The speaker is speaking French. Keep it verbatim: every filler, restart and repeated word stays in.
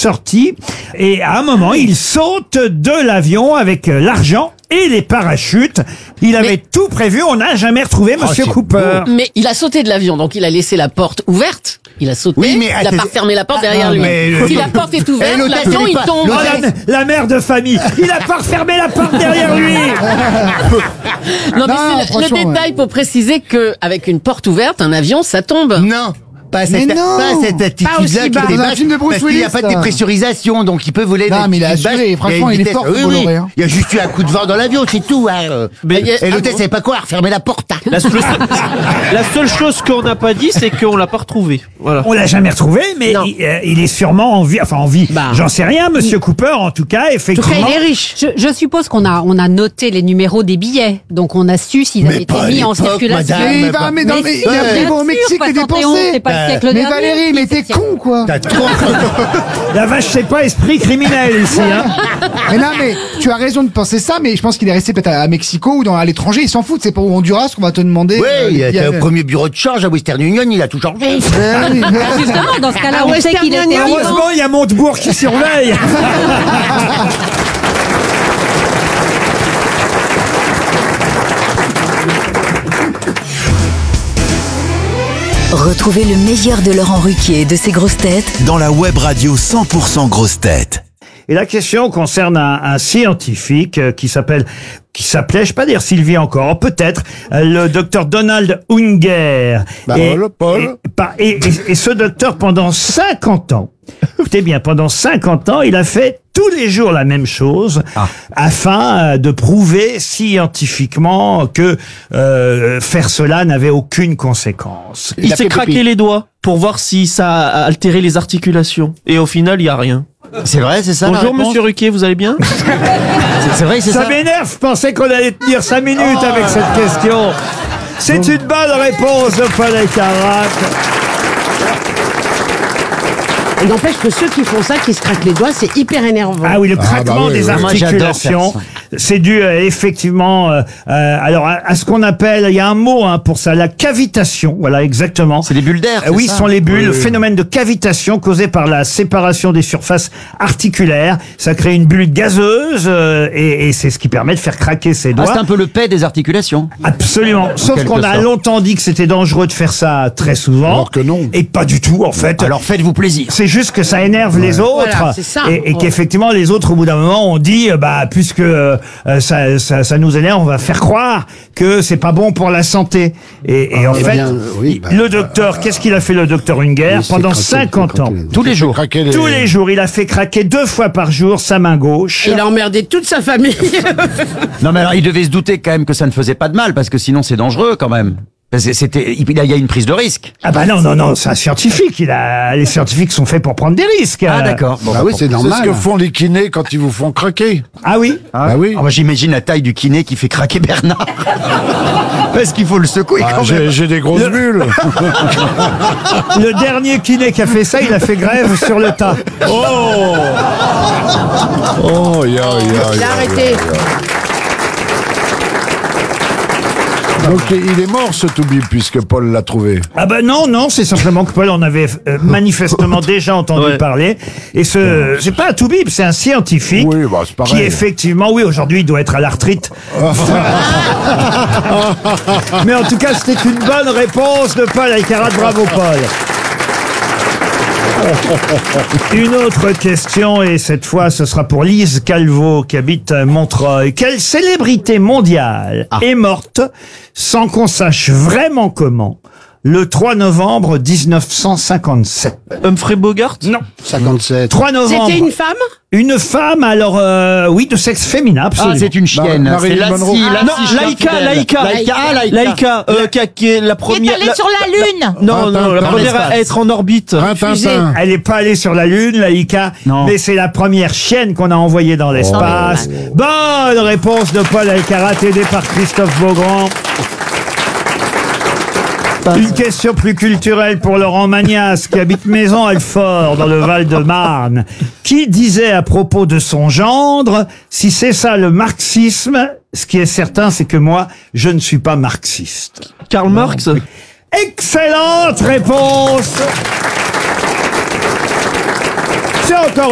sortie et à un moment, il saute de l'avion avec l'argent et les parachutes. Il avait Mais- tout prévu. On n'a jamais retrouvé Monsieur c'est Cooper. Mais il a sauté de l'avion, donc il a laissé la porte ouverte. Il a sauté, Oui, mais il a attends- pas refermé la porte derrière Ah, lui. mais le- Si la porte est ouverte, Eh, l'hôtel, l'avion c'est il pas- tombe. Oh, la, la mère de famille. Il a pas refermé la porte derrière lui. Non, mais Non, c'est le- franchement, le détail pour préciser que avec une porte ouverte, un avion ça tombe. Non. Pas Mais cette, non. pas cette attitude-là aussi qui bas. est Dans un vache, film de Bruce parce qu'il n'y a Willis, pas de ça. dépressurisation, donc il peut voler. Non, mais il a d'attitude assuré. basse. Franchement, une il est vitesse- fort, oui, ce oui. Bolloré, hein. Il y a juste eu un coup de vent dans l'avion, c'est tout. Hein. Mais- Et ah l'hôtesse bon savait pas quoi, refermer la porte. hein. La seule, la seule chose qu'on n'a pas dit, c'est qu'on l'a pas retrouvé. Voilà. On l'a jamais retrouvé, mais Non. il, euh, il est sûrement en vie. Enfin, en vie. Bah. J'en sais rien, Monsieur Cooper. En tout cas, En tout cas, effectivement. il est riche. Je, je suppose qu'on a, on a noté les numéros des billets. Donc, on a su s'ils Mais avaient été pas à mis en l'époque, circulation. madame. Mais il va, mais non, mais il a bien pris au sûr, Mexique et soixante-et-onze, dépensé. c'est pas le siècle Mais dernier. Valérie, mais t'es con, quoi. T'as trop. La vache, c'est pas esprit criminel ici. Hein. Mais non, mais tu as raison de penser ça, mais je pense qu'il est resté peut-être à, à Mexico ou dans, à l'étranger. Il s'en fout. C'est pas au Honduras qu'on va te demander. Oui, euh, il les était au billets. premier bureau de change à Western Union, il a tout changé. Eh oui. Justement, dans ce cas-là, Ah, on sait Western qu'il était Union. vivant. Heureusement, il y a Montebourg qui surveille. Retrouvez le meilleur de Laurent Ruquier et de ses grosses têtes Dans la web radio cent pour cent grosses têtes. Et la question concerne un, un scientifique euh, qui s'appelle, qui s'appelait, je vais pas dire Sylvie encore, peut-être, euh, le docteur Donald Unger. Bah, et, voilà, Paul. et, par- et, et- et ce docteur, pendant cinquante ans, écoutez bien, pendant cinquante ans, il a fait tous les jours la même chose afin euh, de prouver scientifiquement que euh, faire cela n'avait aucune conséquence. Il a s'est fait craqué pipi. les doigts pour voir si ça a altéré les articulations. Et au final, il y a rien. C'est vrai, c'est ça. la Bonjour, réponse monsieur Ruquier, vous allez bien? C'est- C'est vrai, c'est Ça ça. m'énerve, je pensais qu'on allait tenir cinq minutes Oh. avec cette question. C'est une bonne réponse de Paul Elkarat. Il n'empêche que ceux qui font ça, qui se craquent les doigts, c'est hyper énervant. Ah oui, le craquement bah oui, des oui. Moi, j'adore articulations, faire c'est dû euh, effectivement, euh, euh, alors à, à ce qu'on appelle, il y a un mot hein, pour ça, la cavitation. Voilà, exactement. C'est des bulles d'air. Euh, oui, ce sont les bulles, Oui, le oui. phénomène de cavitation causé par la séparation des surfaces articulaires. Ça crée une bulle gazeuse euh, et, et c'est ce qui permet de faire craquer ses Ah, doigts. c'est un peu le paix des articulations. Absolument. Sauf quelque qu'on a sorte. longtemps dit que c'était dangereux de faire ça très souvent. Alors que non. Et pas du tout, en fait. Alors faites-vous plaisir. C'est juste que ça énerve les autres. Voilà, c'est ça. Et, et Oh. qu'effectivement, les autres, au bout d'un moment, ont dit, euh, bah, puisque euh, ça, ça, ça nous énerve, on va faire croire que c'est pas bon pour la santé. Et, et en eh fait, bien, oui, bah, le docteur, qu'est-ce qu'il a fait, le docteur Unger, pendant cinquante ans? Tous les jours. Tous les jours, il a fait craquer deux fois par jour sa main gauche. Il a emmerdé toute sa famille. Non mais alors il devait se douter quand même que ça ne faisait pas de mal parce que sinon c'est dangereux quand même. Parce que C'était, il y a il y a une prise de risque. Ah bah non, non, non, c'est un scientifique. Il a, les scientifiques sont faits pour prendre des risques. Ah Euh, d'accord. Bon, Bah bah, oui, c'est normal. C'est ce que font les kinés quand ils vous font craquer. Ah oui? ah, bah oui. Ah, moi j'imagine la taille du kiné qui fait craquer Bernard. Parce qu'il faut le secouer Ah, quand même. j'ai, j'ai des grosses Le- bulles. Le dernier kiné qui a fait ça, il a fait grève sur le tas. Oh Oh, ya, ya, Il ya. a arrêté. Donc il est mort ce Toubib puisque Paul l'a trouvé. Ah ben non, non, c'est simplement que Paul en avait euh, manifestement déjà entendu Ouais. parler. Et ce, c'est pas un toubib, c'est un scientifique. Oui, bah, c'est pareil. Qui effectivement, oui, aujourd'hui, il doit être à la retraite. Mais en tout cas, c'était une bonne réponse de Paul Elkarat. Bravo, Paul. Une autre question, et cette fois, ce sera pour Lise Calvo, qui habite à Montreuil. Quelle célébrité mondiale est morte sans qu'on sache vraiment comment le trois novembre dix-neuf cent cinquante-sept? Humphrey Bogart? Non. cinquante-sept. trois novembre. C'était une femme? Une femme, alors, euh, oui, de sexe féminin, Ah absolument. c'est une chienne. Mar- C'est Marilyn Lassie, Monroe. Lassie Non, Laïka, Schwarzenegger. Laïka. Laïka, ah, Laïka. Laïka, euh, qui, a- qui est la première. allée la- sur la Lune. Non, non, la Dans première l'espace. à être en orbite. Rintintin. Elle n'est pas allée sur la Lune, Laïka, Non. mais c'est la première chienne qu'on a envoyée dans l'espace. Bonne réponse de Paul Elkarat, aidé par Christophe Beaugrand. Une question plus culturelle pour Laurent Magnas, qui habite Maison-Alfort, dans le Val-de-Marne, qui disait à propos de son gendre, si c'est ça le marxisme, ce qui est certain, c'est que moi, je ne suis pas marxiste. Karl Marx? Excellente réponse. C'est encore